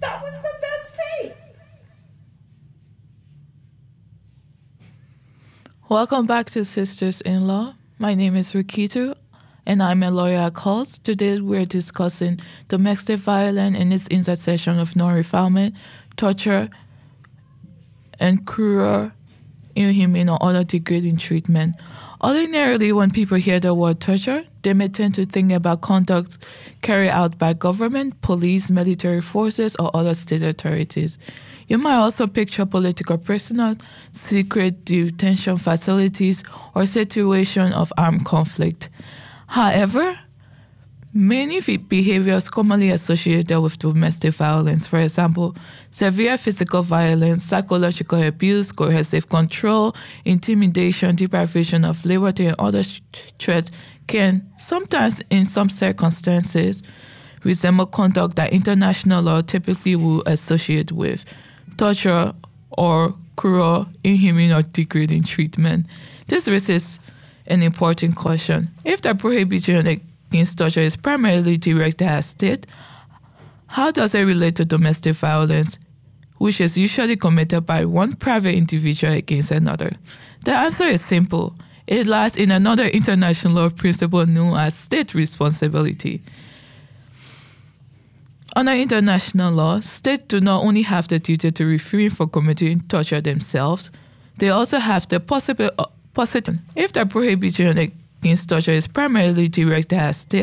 That was the best tape. Welcome back to Sisters-in-Law. My name is Rikitu, and I'm a lawyer at Coles. Today we're discussing domestic violence and its intersection of non-refoulement, torture, and cruel, inhumane, or other degrading treatment. Ordinarily, when people hear the word torture, they may tend to think about conduct carried out by government, police, military forces, or other state authorities. You might also picture political prisoners, secret detention facilities, or situations of armed conflict. However, many behaviors commonly associated with domestic violence, for example, severe physical violence, psychological abuse, coercive control, intimidation, deprivation of liberty, and other threats, can sometimes, in some circumstances, resemble conduct that international law typically will associate with torture or cruel, inhumane, or degrading treatment. This raises an important question. If the prohibition against torture is primarily directed at state, how does it relate to domestic violence, which is usually committed by one private individual against another? The answer is simple. It lies in another international law principle known as state responsibility. Under international law, states do not only have the duty to refrain from committing torture themselves, they also have the possibility. If the prohibition against torture is primarily directed at state,